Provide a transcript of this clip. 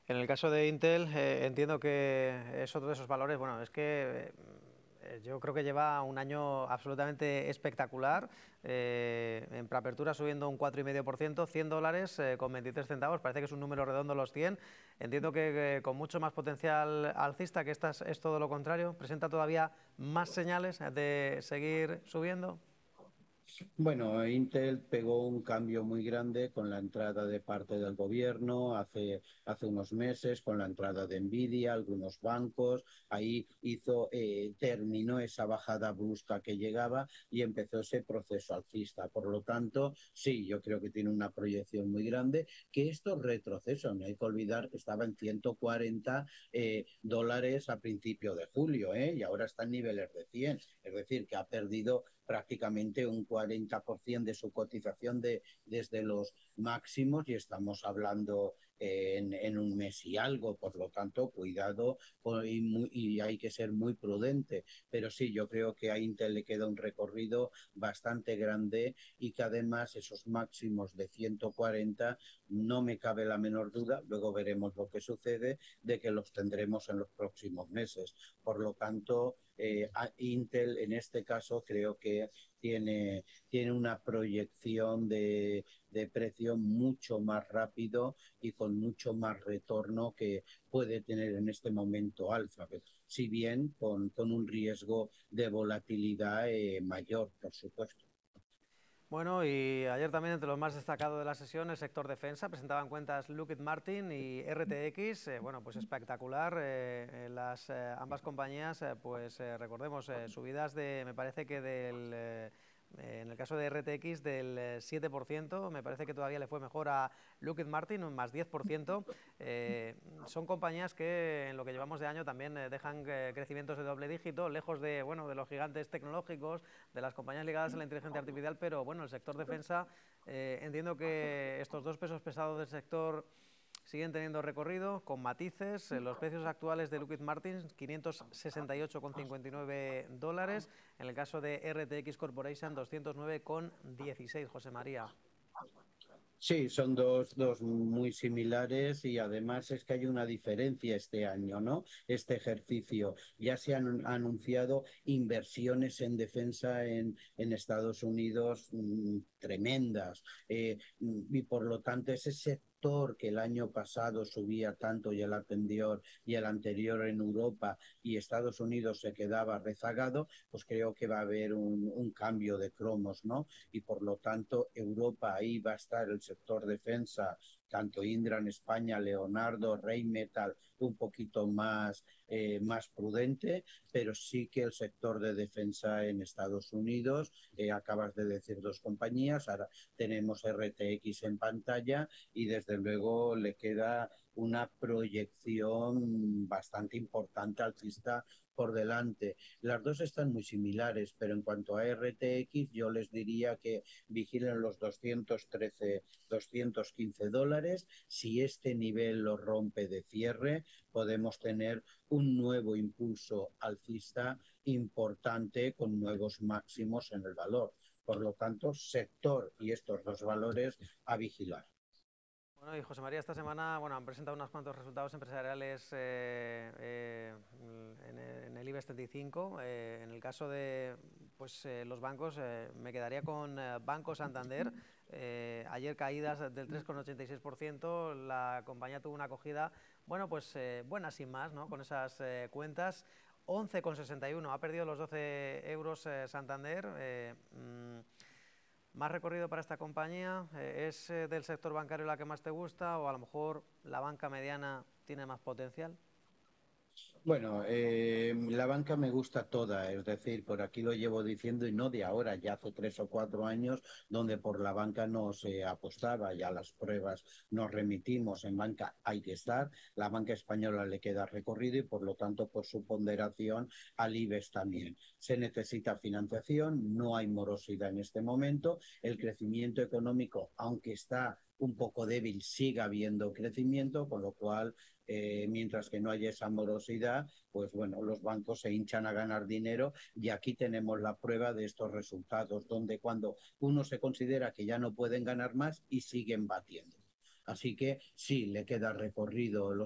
En el caso de Intel, entiendo que es otro de esos valores. Bueno, es que yo creo que lleva un año absolutamente espectacular. En preapertura subiendo un 4,5%, $100 con 23 centavos. Parece que es un número redondo los 100. Entiendo que con mucho más potencial alcista, que esta es todo lo contrario. Presenta todavía más señales de seguir subiendo. Bueno, Intel pegó un cambio muy grande con la entrada de parte del gobierno hace unos meses, con la entrada de Nvidia, algunos bancos. Ahí terminó esa bajada brusca que llegaba y empezó ese proceso alcista. Por lo tanto, sí, yo creo que tiene una proyección muy grande, que estos retrocesos, no hay que olvidar que estaba en 140 dólares a principio de julio, y ahora está en niveles de 100. Es decir, que ha perdido prácticamente un 40% de su cotización desde los máximos y estamos hablando en un mes y algo, por lo tanto, cuidado y hay que ser muy prudente. Pero sí, yo creo que a Intel le queda un recorrido bastante grande y que además esos máximos de 140 no me cabe la menor duda, luego veremos lo que sucede, de que los tendremos en los próximos meses. Por lo tanto, Intel en este caso creo que tiene una proyección de precio mucho más rápido y con mucho más retorno que puede tener en este momento Alphabet, si bien con un riesgo de volatilidad mayor, por supuesto. Bueno, y ayer también entre los más destacados de la sesión, el sector defensa, presentaban cuentas Lockheed Martin y RTX, bueno, pues espectacular, ambas compañías, recordemos, subidas de, me parece que en el caso de RTX del 7%, me parece que todavía le fue mejor a Lockheed Martin, un más 10%. Son compañías que en lo que llevamos de año también dejan crecimientos de doble dígito, lejos de, bueno, de los gigantes tecnológicos, de las compañías ligadas a la inteligencia artificial, pero bueno, el sector defensa, entiendo que estos dos pesos pesados del sector siguen teniendo recorrido, con matices. Los precios actuales de Lockheed Martin, 568,59 dólares. En el caso de RTX Corporation, 209,16, José María. Sí, son dos muy similares y además es que hay una diferencia este año, ¿no? Este ejercicio. Ya se han anunciado inversiones en defensa en Estados Unidos tremendas y por lo tanto ese sector que el año pasado subía tanto y el anterior en Europa y Estados Unidos se quedaba rezagado, pues creo que va a haber un cambio de cromos, ¿no? Y por lo tanto Europa ahí va a estar el sector defensa, tanto Indra en España, Leonardo, Rheinmetall, un poquito más prudente, pero sí que el sector de defensa en Estados Unidos, acabas de decir dos compañías, ahora tenemos RTX en pantalla y desde luego le queda una proyección bastante importante alcista por delante. Las dos están muy similares, pero en cuanto a RTX, yo les diría que vigilen los 213, 215 dólares. Si este nivel lo rompe de cierre, podemos tener un nuevo impulso alcista importante con nuevos máximos en el valor. Por lo tanto, sector y estos dos valores a vigilar. Bueno, y José María, esta semana bueno, han presentado unos cuantos resultados empresariales en el IBEX 35. En el caso de los bancos, me quedaría con Banco Santander. Ayer caídas del 3,86%. La compañía tuvo una acogida, bueno, buena sin más, ¿no? Con esas cuentas. 11,61. Ha perdido los 12 euros Santander. ¿Más recorrido para esta compañía? ¿Es del sector bancario la que más te gusta o a lo mejor la banca mediana tiene más potencial? Bueno, la banca me gusta toda, es decir, por aquí lo llevo diciendo y no de ahora, ya hace 3 o 4 años, donde por la banca no se apostaba, ya las pruebas nos remitimos, en banca hay que estar, la banca española le queda recorrido y por lo tanto por su ponderación al IBEX también. Se necesita financiación, no hay morosidad en este momento, el crecimiento económico, aunque está un poco débil, sigue habiendo crecimiento, con lo cual mientras que no haya esa morosidad, pues bueno, los bancos se hinchan a ganar dinero y aquí tenemos la prueba de estos resultados, donde cuando uno se considera que ya no pueden ganar más y siguen batiendo. Así que sí, le queda recorrido los